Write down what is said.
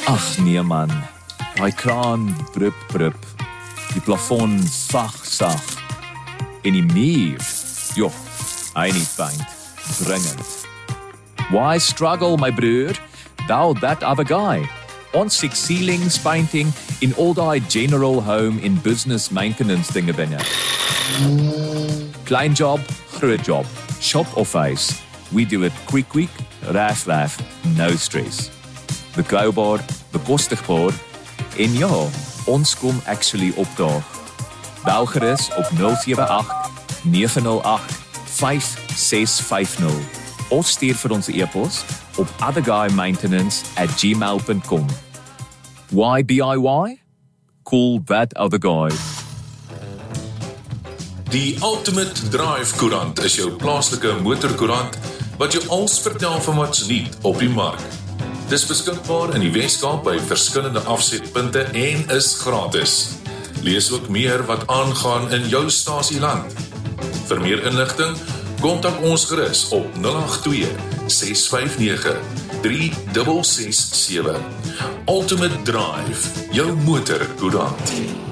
Ag nee man, daai kraan brup brup, die plafon sag, en die muur, joh, hy nie paint, dringend. Why struggle, my broer? Thou that other guy. Ons six ceilings painting in all die general home in business maintenance dinge binne. Klein job, groot job, shop of huis. We do it quick, raf, no stress. Betroubaar, bekostigbaar, en ja, ons kom actually opdaag. Bel gerus op 078 908 5650 of stuur vir ons e-pos op otherguymaintenance@gmail.com. Why DIY? Call that other guy. Die Ultimate Drive koerant is jou plaaslike motorkoerant wat jou alles vertel van wat's nuut op die mark. Dis beskikbaar in die Weskaap by verskillende afsetpunte en is gratis. Lees ook meer wat aangaan in jou stasieland. Vir meer inligting, kontak ons gerus op 082 659 3667. Ultimate Drive, jou motorkoerant.